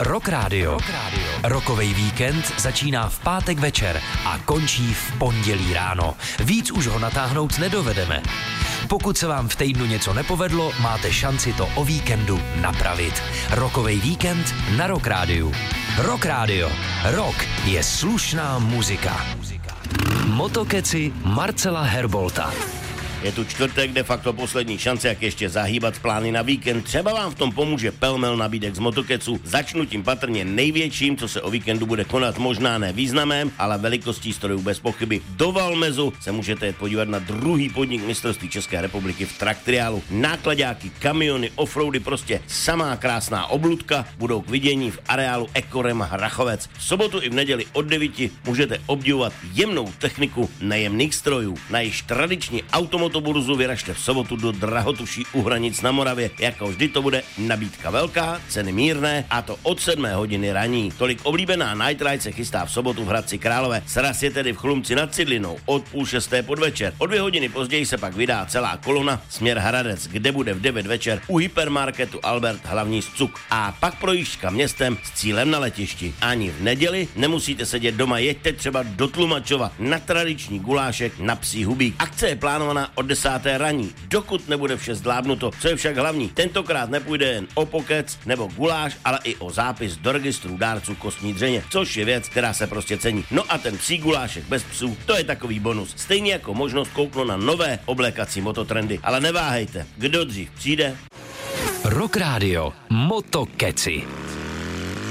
Rock Radio. Rokovej víkend začíná v pátek večer a končí v pondělí ráno. Víc už ho natáhnout nedovedeme. Pokud se vám v týdnu něco nepovedlo, máte šanci to o víkendu napravit. Rokovej víkend na Rock Radio. Rock Radio. Rock je slušná muzika. Motokeci Marcela Herbolta. Je tu čtvrtek, de facto poslední šance, jak ještě zahýbat plány na víkend. Třeba vám v tom pomůže pelmel nabídek z Motokecu. Začnu tím patrně největším, co se o víkendu bude konat, možná ne významem, ale velikostí strojů bez pochyby. Do Valmezu se můžete jet podívat na druhý podnik mistrovství České republiky v traktriálu. Náklaďáky, kamiony, offroady, prostě samá krásná obludka budou k vidění v areálu Ekorema Hrachovec. V sobotu i v neděli od 9 můžete obdivovat jemnou techniku nejemných strojů. Na již tradiční automotoburzu vyražte v sobotu do Drahotuší u Hranic na Moravě. Jako vždy to bude nabídka velká, ceny mírné a to od 7 hodiny raní. Tolik oblíbená Night Ride se chystá v sobotu v Hradci Králové. Sraz je tedy v Chlumci nad Cidlinou od 5:30 podvečer. O 2 hodiny později se pak vydá celá kolona směr Hradec, kde bude v 9 večer u hypermarketu Albert hlavní scuk. A pak projížďka městem s cílem na letišti. Ani v neděli nemusíte sedět doma, jeďte třeba do Tlumačova na tradiční gulášek na Psí hubík. Akce je plánovaná od 10. raní, dokud nebude vše zdlábnuto. Co je však hlavní, tentokrát nepůjde jen o pokec nebo guláš, ale i o zápis do registru dárců kostní dřeně, což je věc, která se prostě cení. No a ten psí gulášek bez psů, to je takový bonus. Stejně jako možnost kouknout na nové oblékací mototrendy. Ale neváhejte, kdo dřív přijde. Rock Radio. Motokeci.